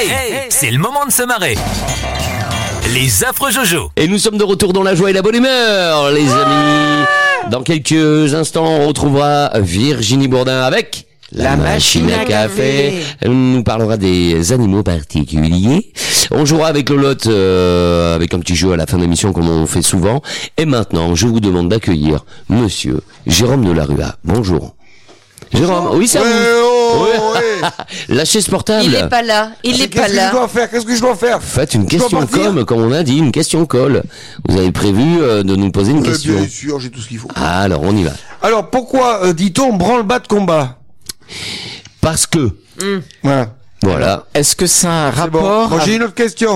Hey, c'est le moment de se marrer. Les affreux Jojo. Et nous sommes de retour dans la joie et la bonne humeur, les amis. Dans quelques instants, on retrouvera Virginie Bourdin avec la machine à café. Elle nous parlera des animaux particuliers. On jouera avec Lolotte, avec un petit jeu à la fin de l'émission comme on fait souvent. Et maintenant, je vous demande d'accueillir Monsieur Jérôme Delarue. Bonjour. Jérôme, oui, c'est à vous. Lâchez ce portable. Il est pas là. Qu'est-ce que je dois faire Faites une question colle, comme on a dit, une question colle. Vous avez prévu de nous poser une question. Bien sûr, j'ai tout ce qu'il faut. Ah, alors, on y va. Alors, pourquoi dit-on branle-bas de combat? Parce que. Voilà. Est-ce que c'est un C'est rapport bon. Bon, j'ai une autre question.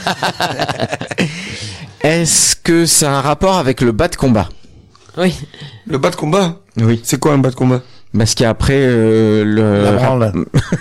Est-ce que c'est un rapport avec le bas de combat? Oui. Le bas de combat? Oui. C'est quoi un bas de combat? Parce qu'après le La branle.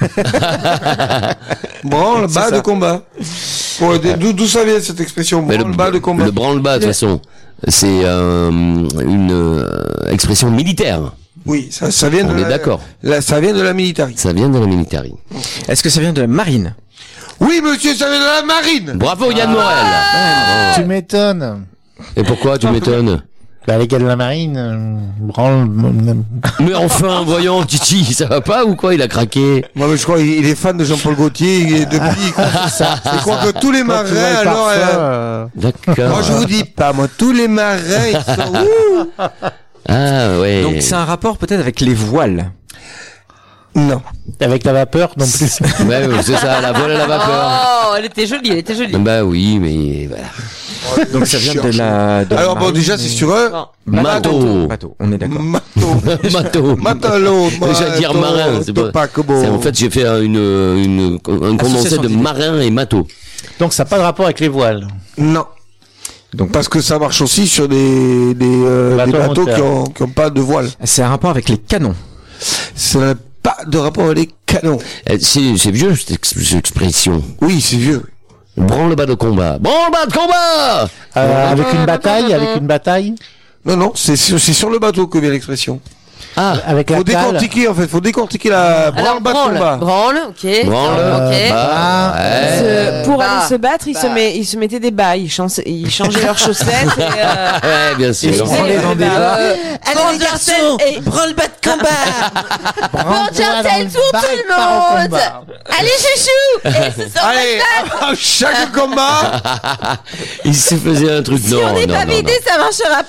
Branle, bas de combat. Ouais, d'où ça vient cette expression? Mais Branle, bas de combat. Le branle-bas, de toute façon, c'est une expression militaire. Oui, ça vient de On est d'accord. Ça vient de la militaire. Ça vient de la militaire. Est-ce que ça vient de la marine? Oui, monsieur, ça vient de la marine. Bravo Yann Morel. Tu m'étonnes. Et pourquoi tu m'étonnes? Les gars de la marine, branle. Mais enfin, voyons, Titi, ça va pas ou quoi? Il a craqué. Moi, mais je crois qu'il est fan de Jean-Paul Gaultier et depuis, il croit que tous les marins, alors, D'accord. moi, je vous dis pas, moi, tous les marins, ils sont, Ah ouais. Donc c'est un rapport peut-être avec les voiles. Non. Avec la vapeur non plus. Ouais, c'est ça, la voile à la vapeur. Oh, elle était jolie. Bah oui, mais voilà. Donc ça vient de la Alors bon, marine, déjà, c'est sur un Bon. bateau, on est d'accord. Mato. Mato. J'allais dire marin, c'est pas. En fait, j'ai fait un condensé de marin et mato. Donc ça n'a pas de rapport avec les voiles. Non. Donc Parce que ça marche aussi sur des bateaux qui ont pas de voile. c'est un rapport avec les canons. Ça n'a pas de rapport avec les canons. C'est vieux cette expression. Oui, c'est vieux. Branle-bas de combat. Branle-bas de combat. Avec une bataille. Non, c'est sur le bateau que vient l'expression. Ah, Avec la Faut cale. décortiquer, en fait. Faut décortiquer la branle-bas de combat. Branle, ok. branle. Ok. Bah, ouais. Pour Bah, aller se battre, ils se mettaient des bas, ils changeaient leurs chaussettes. Ouais, bien sûr. branlaient dans des bas. Allez les garçons, branle bas de combat. Bonjour, tout le monde. Allez chouchou. Et ce sont Allez, à chaque combat. Il se faisait un truc. si on n'est pas vidé, ça marchera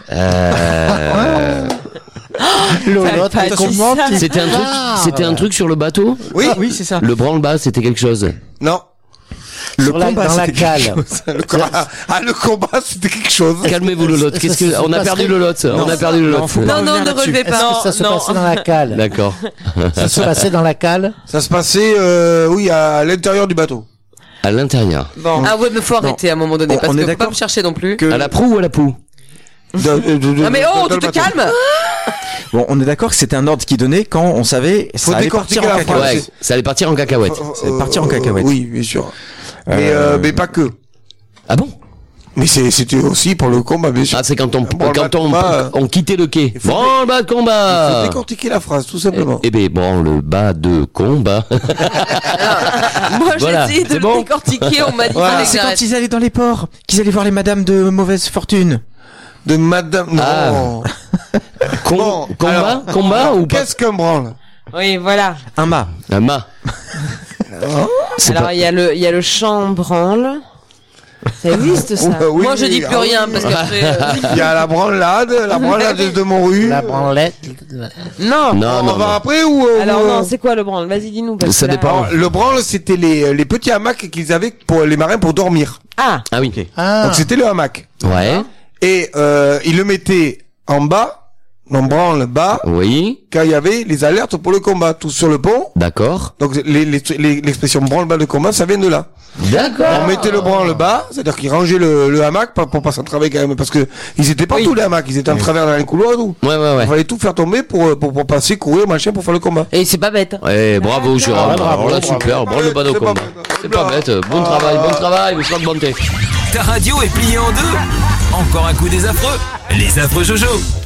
pas. L'autre, comment tu... C'était un truc sur le bateau. Oui, Oui, c'est ça. Le branle-bas, c'était quelque chose. non. Le Sur la- combat dans la c'était cale. Le combat, c'était quelque chose. Calmez-vous le lot. On a perdu le lot. On a perdu le lot. Non, ne relevez Est-ce pas. que ça se passait dans la cale? D'accord. Ça se passait dans la cale? Ça se passait, oui, à l'intérieur du bateau. À l'intérieur. Bon. Ah ouais, mais faut arrêter à un moment donné, On parce est que faut pas d'accord me chercher non plus. À la proue ou à la poue? Ah mais oh, tu te calmes. Bon, on est d'accord que c'était un ordre qui donnait quand on savait Faut ça allait décortiquer partir en la cacahuète. phrase. Ouais, ça allait partir en cacahuète. C'est parti en cacahuète. Oui, bien sûr. Mais pas que. Ah bon? Mais c'était aussi pour le combat, bien sûr. Ah, c'est quand Branle-bas de combat, on quittait le quai. faut Branle-bas de Faut combat. décortiquer la phrase, tout simplement. Eh ben, branle-bas de combat. Moi j'ai Voilà, essayé de c'est le bon. décortiquer, on m'a dit Voilà. fallait que C'est quand j'arrête. ils allaient dans les ports, qu'ils allaient voir les madames de mauvaise fortune. De madame, non. Bon, alors, Combat ou pas? Qu'est-ce qu'un branle? Oui, voilà. Un mât. Un mât. C'est Alors pas- il y a le chant branle. Ça existe ça. Oui, Moi je dis oui, plus ah rien oui. parce qu'après. Il y a la branlade de Montru. La branlette. Non. Non, On non, va non. après ou Alors non, c'est quoi le branle? Vas-y, dis-nous. parce Ça que là- dépend. Alors, le branle, c'était les petits hamacs qu'ils avaient pour les marins pour dormir. Ah. Ah oui. Ah. Donc c'était le hamac. Ouais. Et ils le mettaient en bas, on branle bas, Oui. quand il y avait les alertes pour le combat, tout sur le pont. D'accord. Donc l'expression branle bas de combat, ça vient de là. D'accord. On mettait le branle bas, c'est-à-dire qu'ils rangeaient le hamac pour pas s'entraver quand même, parce que ils étaient pas tous les hamacs, ils étaient en travers dans les couloirs et tout. Ouais, ouais, Il ouais. fallait tout faire tomber pour passer, courir, machin, pour faire le combat. Et c'est pas bête. Ouais, bravo, Jérôme. bravo, Alors là, bravo. super. Branle-bas de C'est pas combat. bête. C'est pas bête. Bon travail, monsieur de bonté. Ta radio est pliée en deux. Encore un coup des affreux. Les affreux Jojo.